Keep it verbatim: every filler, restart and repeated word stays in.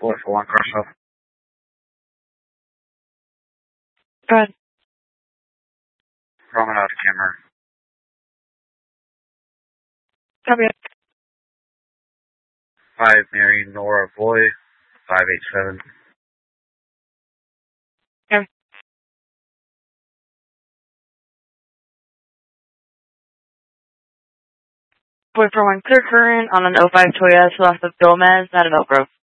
Boy for one, cross off. Go ahead. Promenade camera. Copy it. five Mary Nora Boy, five eight seven. Okay. Boy for one, clear current on an oh five Toyota south of Gomez, not an Oak Grove.